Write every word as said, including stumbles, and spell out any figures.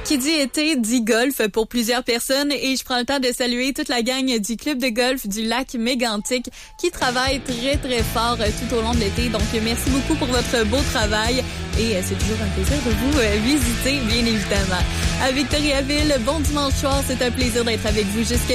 Qui dit été dit golf pour plusieurs personnes et je prends le temps de saluer toute la gang du club de golf du lac Mégantic qui travaille très très fort tout au long de l'été. Donc merci beaucoup pour votre beau travail et c'est toujours un plaisir de vous visiter, bien évidemment. À Victoriaville, bon dimanche soir, c'est un plaisir d'être avec vous jusqu'à